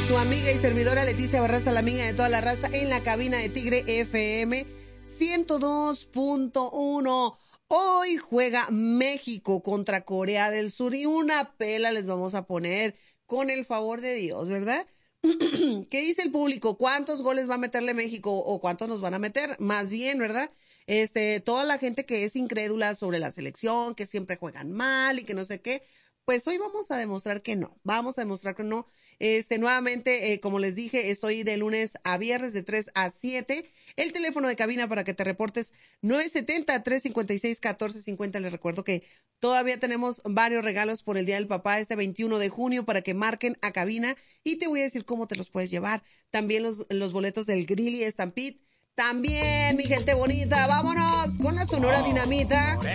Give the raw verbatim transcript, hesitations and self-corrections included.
Tu amiga y servidora Leticia Barraza, la amiga de toda la raza, en la cabina de Tigre F M ciento dos punto uno. Hoy juega México contra Corea del Sur y una pela les vamos a poner con el favor de Dios, ¿verdad? ¿Qué dice el público? ¿Cuántos goles va a meterle México o cuántos nos van a meter? Más bien, ¿verdad? Este, toda la gente que es incrédula sobre la selección, que siempre juegan mal y que no sé qué, pues hoy vamos a demostrar que no. Vamos a demostrar que no. Este, nuevamente, eh, como les dije, estoy de lunes a viernes de tres a siete. El teléfono de cabina para que te reportes nueve siete cero, tres cinco seis, uno cuatro cinco cero. Les recuerdo que todavía tenemos varios regalos por el Día del Papá este veintiuno de junio para que marquen a cabina y te voy a decir cómo te los puedes llevar. También los, los boletos del Grill y Stampede. También, mi gente bonita, vámonos con la Sonora Dinamita.